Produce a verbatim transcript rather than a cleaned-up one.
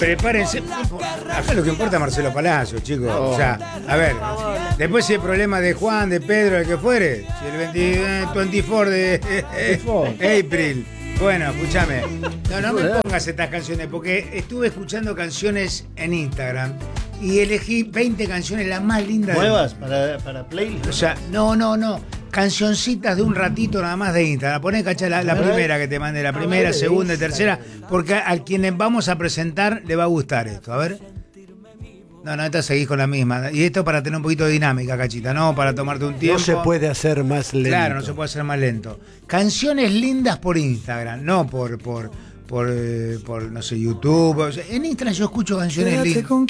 Prepárense. Acá lo que importa es Marcelo Palacio, chicos. Oh. O sea, a ver, después si el problema de Juan, de Pedro, el que fuere, si el veinte, veinticuatro de April. Bueno, escúchame. No, no me pongas estas canciones, porque estuve escuchando canciones en Instagram y elegí veinte canciones las más lindas. ¿Nuevas para, para playlist? O sea, no, no, no. Cancioncitas de un ratito nada más de Instagram. Poné, cachá, la, la primera que te mandé, la primera, segunda y tercera, porque a, a quienes vamos a presentar le va a gustar esto. A ver. No, no, esta seguís con la misma. Y esto para tener un poquito de dinámica, cachita, no para tomarte un tiempo. No se puede hacer más lento. Claro, no se puede hacer más lento. Canciones lindas por Instagram, no por, por, por, eh, por no sé, YouTube. O sea, en Instagram yo escucho canciones lindas.